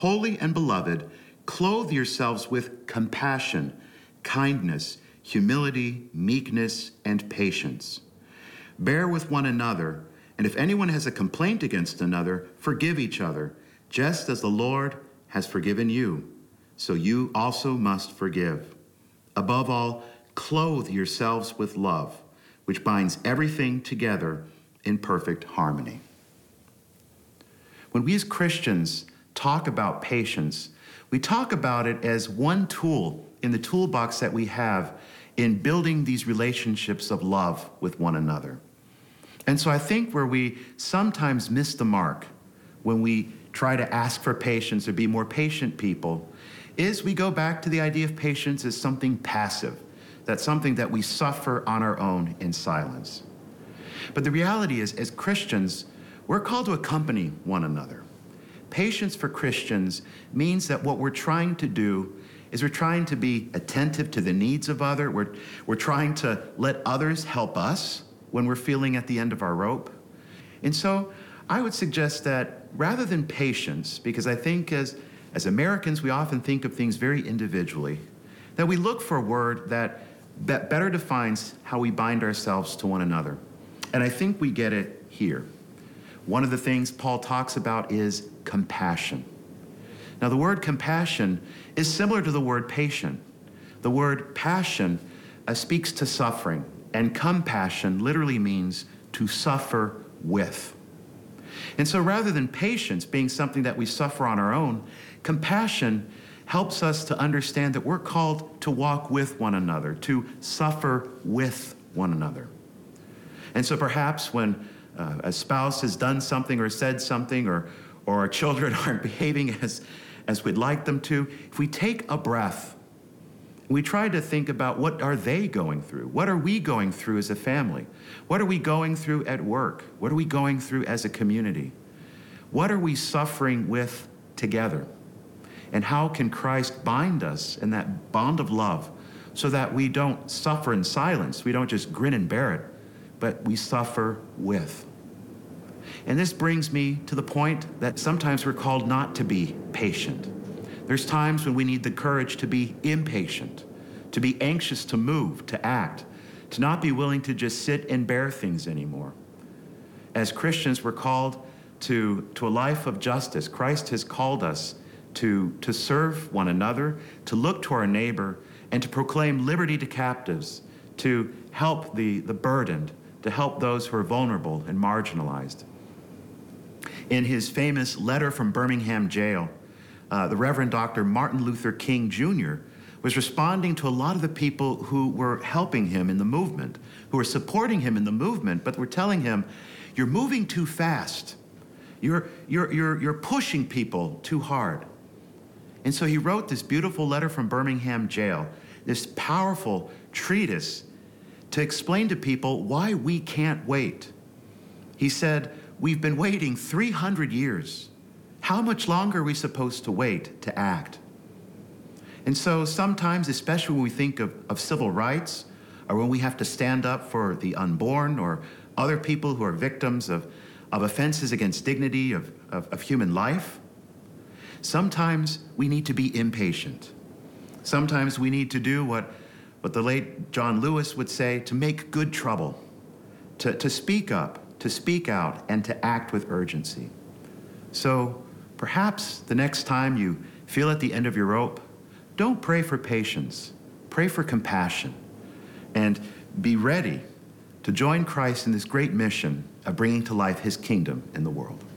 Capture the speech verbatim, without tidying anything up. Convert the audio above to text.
Holy and beloved, clothe yourselves with compassion, kindness, humility, meekness, and patience. Bear with one another, and if anyone has a complaint against another, forgive each other, just as the Lord has forgiven you, so you also must forgive. Above all, clothe yourselves with love, which binds everything together in perfect harmony. When we as Christians talk about patience, we talk about it as one tool in the toolbox that we have in building these relationships of love with one another. And so I think where we sometimes miss the mark when we try to ask for patience or be more patient people is we go back to the idea of patience as something passive, that's something that we suffer on our own in silence. But the reality is, as Christians, we're called to accompany one another. Patience for Christians means that what we're trying to do is we're trying to be attentive to the needs of others. We're, we're trying to let others help us when we're feeling at the end of our rope. And so I would suggest that rather than patience, because I think as, as Americans, we often think of things very individually, that we look for a word that, that better defines how we bind ourselves to one another. And I think we get it here. One of the things Paul talks about is compassion. Now, the word compassion is similar to the word patient. The word passion uh, speaks to suffering, and compassion literally means to suffer with. And so rather than patience being something that we suffer on our own, compassion helps us to understand that we're called to walk with one another, to suffer with one another. And so perhaps when uh, a spouse has done something or said something, or, or our children aren't behaving as, as we'd like them to, if we take a breath, we try to think about what are they going through? What are we going through as a family? What are we going through at work? What are we going through as a community? What are we suffering with together? And how can Christ bind us in that bond of love so that we don't suffer in silence, we don't just grin and bear it, but we suffer with? And this brings me to the point that sometimes we're called not to be patient. There's times when we need the courage to be impatient, to be anxious to move, to act, to not be willing to just sit and bear things anymore. As Christians, we're called to, to a life of justice. Christ has called us to, to serve one another, to look to our neighbor, and to proclaim liberty to captives, to help the, the burdened, to help those who are vulnerable and marginalized. In his famous letter from Birmingham jail, uh, the Reverend Doctor Martin Luther King Junior was responding to a lot of the people who were helping him in the movement, who were supporting him in the movement, but were telling him, you're moving too fast. You're, you're, you're, you're pushing people too hard. And so he wrote this beautiful letter from Birmingham jail, this powerful treatise to explain to people why we can't wait. He said, we've been waiting three hundred years. How much longer are we supposed to wait to act? And so sometimes, especially when we think of, of civil rights, or when we have to stand up for the unborn or other people who are victims of, of offenses against dignity of, of, of human life, sometimes we need to be impatient. Sometimes we need to do what, what the late John Lewis would say, to make good trouble, to, to speak up, to speak out, and to act with urgency. So perhaps the next time you feel at the end of your rope, don't pray for patience, pray for compassion, and be ready to join Christ in this great mission of bringing to life his kingdom in the world.